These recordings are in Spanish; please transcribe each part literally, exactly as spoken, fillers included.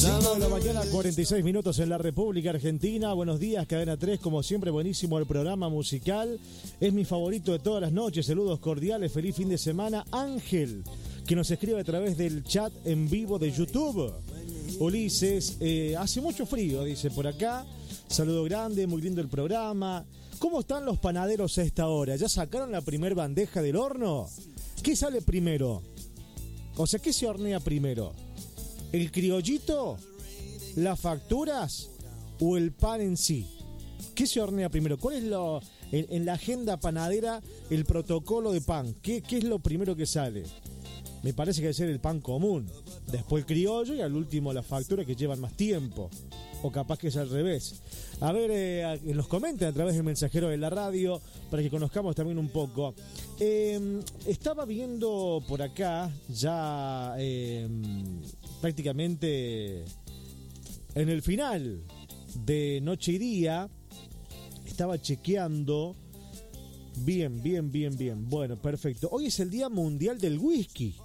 cinco de la mañana, cuarenta y seis minutos en la República Argentina. Buenos días, Cadena tres, como siempre, buenísimo el programa musical. Es mi favorito de todas las noches. Saludos cordiales, feliz fin de semana. Ángel, que nos escribe a través del chat en vivo de YouTube. Ulises, eh, hace mucho frío, dice por acá. Saludo grande, muy lindo el programa. ¿Cómo están los panaderos a esta hora? ¿Ya sacaron la primer bandeja del horno? ¿Qué sale primero? O sea, ¿qué se hornea primero? ¿El criollito? ¿Las facturas? ¿O el pan en sí? ¿Qué se hornea primero? ¿Cuál es lo, en, en la agenda panadera el protocolo de pan? ¿Qué, ¿Qué es lo primero que sale? Me parece que debe ser el pan común. Después el criollo y al último las facturas que llevan más tiempo. O capaz que es al revés. A ver, eh, nos comenten a través del mensajero de la radio para que conozcamos también un poco. Eh, estaba viendo por acá ya eh, prácticamente en el final de Noche y Día. Estaba chequeando. Bien, bien, bien, bien. Bueno, perfecto. Hoy es el Día Mundial del Whisky.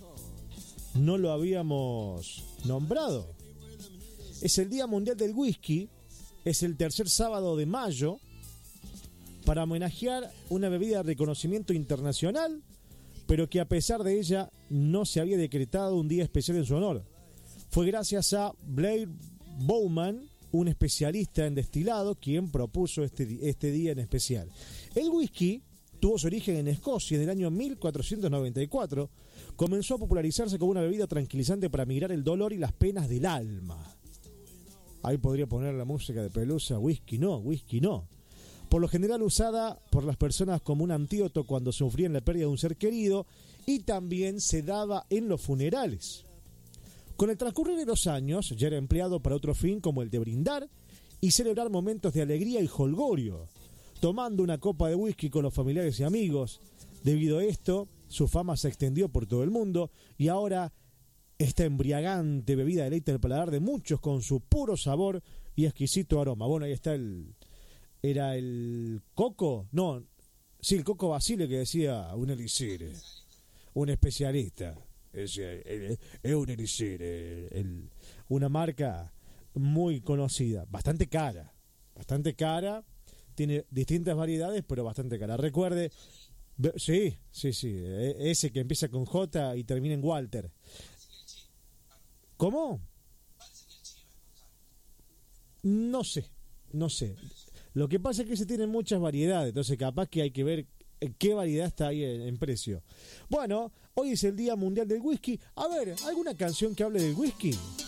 No lo habíamos nombrado. Es el Día Mundial del Whisky. Es el tercer sábado de mayo para homenajear una bebida de reconocimiento internacional, pero que a pesar de ella no se había decretado un día especial en su honor. Fue gracias a Blair Bowman, un especialista en destilado, quien propuso este, este día en especial. El whisky tuvo su origen en Escocia en el año mil cuatrocientos noventa y cuatro. Comenzó a popularizarse como una bebida tranquilizante para migrar el dolor y las penas del alma. Ahí podría poner la música de Pelusa, whisky no, whisky no. Por lo general usada por las personas como un antídoto cuando sufrían la pérdida de un ser querido, y también se daba en los funerales. Con el transcurrir de los años ya era empleado para otro fin, como el de brindar y celebrar momentos de alegría y jolgorio, tomando una copa de whisky con los familiares y amigos. Debido a esto, su fama se extendió por todo el mundo y ahora esta embriagante bebida deleita el paladar de muchos con su puro sabor y exquisito aroma. Bueno, ahí está el... ¿Era el Coco? No, sí, el Coco Basile, que decía un elixir, un especialista. Es, es, es un elixir, el, una marca muy conocida, bastante cara, bastante cara, tiene distintas variedades, pero bastante cara. Recuerde, sí, sí, sí, ese que empieza con J y termina en Walter. ¿Cómo? No sé, no sé. Lo que pasa es que se tienen muchas variedades, entonces capaz que hay que ver qué variedad está ahí en, en precio. Bueno, hoy es el Día Mundial del Whisky. A ver, ¿alguna canción que hable del whisky?